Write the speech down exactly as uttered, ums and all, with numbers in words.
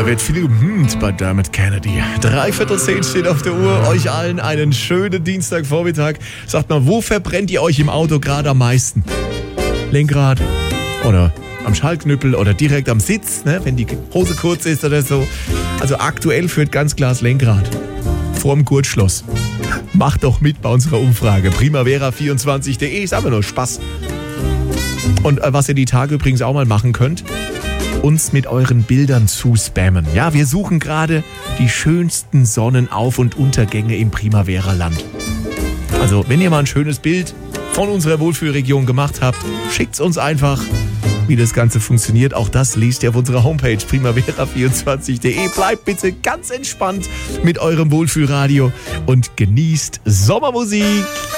wird viel gehummt bei Dermot Kennedy. Dreiviertel zehn steht auf der Uhr. Euch allen einen schönen Dienstagvormittag. Sagt mal, wo verbrennt ihr euch im Auto gerade am meisten? Lenkrad oder am Schaltknüppel oder direkt am Sitz, ne, wenn die Hose kurz ist oder so. Also aktuell führt ganz klar das Lenkrad. Vorm Gurtschloss. Macht doch mit bei unserer Umfrage. primavera vierundzwanzig punkt de ist aber nur Spaß. Und äh, was ihr die Tage übrigens auch mal machen könnt, uns mit euren Bildern zu spammen. Ja, wir suchen gerade die schönsten Sonnenauf- und Untergänge im Primavera-Land. Also, wenn ihr mal ein schönes Bild von unserer Wohlfühlregion gemacht habt, schickt's uns einfach. Wie das Ganze funktioniert, auch das liest ihr auf unserer Homepage primavera vierundzwanzig punkt de. Bleibt bitte ganz entspannt mit eurem Wohlfühlradio und genießt Sommermusik.